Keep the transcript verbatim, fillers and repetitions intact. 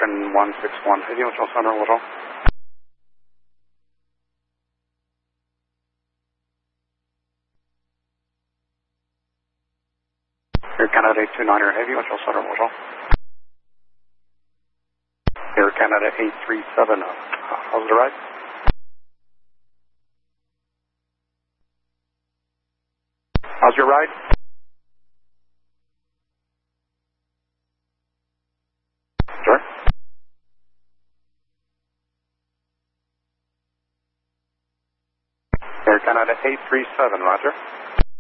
American one six one, heavy control center, bonjour. Air Canada eight two nine, heavy control center, bonjour. Air Canada eight three seven, uh, how's the ride? How's your ride? Sure. Air Canada eight three seven, roger.